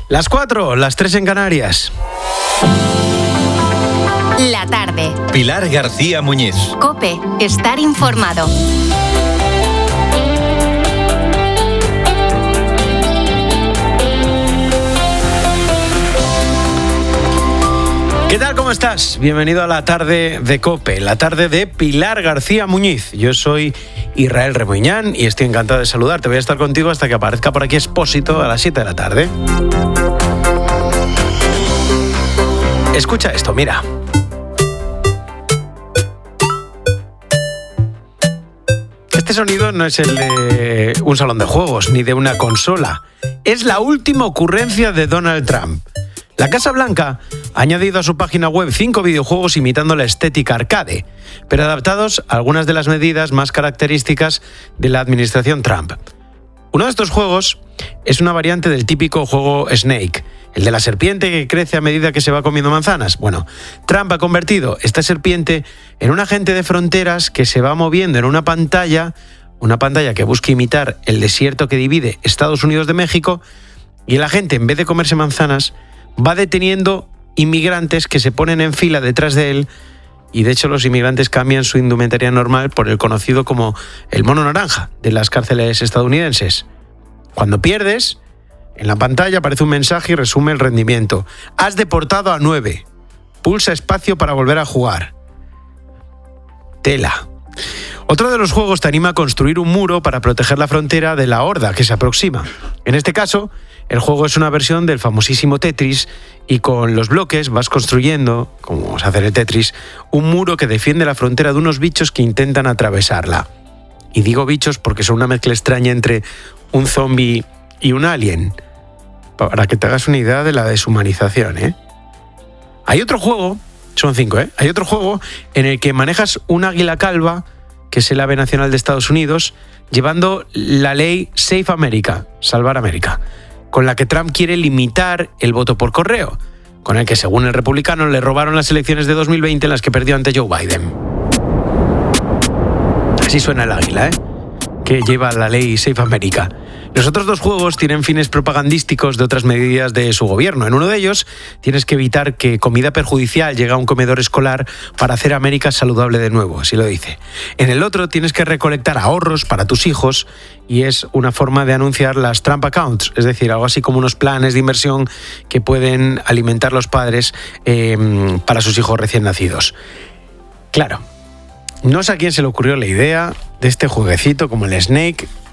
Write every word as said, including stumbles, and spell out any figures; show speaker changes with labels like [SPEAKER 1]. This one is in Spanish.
[SPEAKER 1] Las cuatro, las tres en Canarias.
[SPEAKER 2] La tarde.
[SPEAKER 3] Pilar García Muñiz.
[SPEAKER 2] COPE, estar informado.
[SPEAKER 1] ¿Qué tal? ¿Cómo estás? Bienvenido a la tarde de COPE, la tarde de Pilar García Muñiz. Yo soy Israel Remuñán y estoy encantado de saludarte. Voy a estar contigo hasta que aparezca por aquí Expósito a las siete de la tarde. Escucha esto, mira. Este sonido no es el de un salón de juegos ni de una consola. Es la última ocurrencia de Donald Trump. La Casa Blanca ha añadido a su página web cinco videojuegos imitando la estética arcade, pero adaptados a algunas de las medidas más características de la administración Trump. Uno de estos juegos es una variante del típico juego Snake, el de la serpiente que crece a medida que se va comiendo manzanas. Bueno, Trump ha convertido esta serpiente en un agente de fronteras que se va moviendo en una pantalla, una pantalla que busca imitar el desierto que divide Estados Unidos de México, y el agente, en vez de comerse manzanas, va deteniendo inmigrantes que se ponen en fila detrás de él, y de hecho los inmigrantes cambian su indumentaria normal por el conocido como el mono naranja de las cárceles estadounidenses. Cuando pierdes, en la pantalla aparece un mensaje y resume el rendimiento. Has deportado a nueve. Pulsa espacio para volver a jugar. Tela. Otro de los juegos te anima a construir un muro para proteger la frontera de la horda que se aproxima. En este caso, el juego es una versión del famosísimo Tetris y con los bloques vas construyendo, como se hace en el Tetris, un muro que defiende la frontera de unos bichos que intentan atravesarla. Y digo bichos porque son una mezcla extraña entre un zombie y un alien, para que te hagas una idea de la deshumanización, ¿eh? Hay otro juego, son cinco, ¿eh? Hay otro juego en el que manejas un águila calva, que es el ave nacional de Estados Unidos, llevando la ley Save America, Salvar América, con la que Trump quiere limitar el voto por correo, con el que, según el republicano, le robaron las elecciones de dos mil veinte en las que perdió ante Joe Biden. Así suena el águila, ¿eh?, que lleva la ley Save America. Los otros dos juegos tienen fines propagandísticos de otras medidas de su gobierno. En uno de ellos tienes que evitar que comida perjudicial llegue a un comedor escolar para hacer América saludable de nuevo, así lo dice. En el otro tienes que recolectar ahorros para tus hijos y es una forma de anunciar las Trump Accounts, es decir, algo así como unos planes de inversión que pueden alimentar los padres eh, para sus hijos recién nacidos. Claro, no sé a quién se le ocurrió la idea de este jueguecito como el Snake,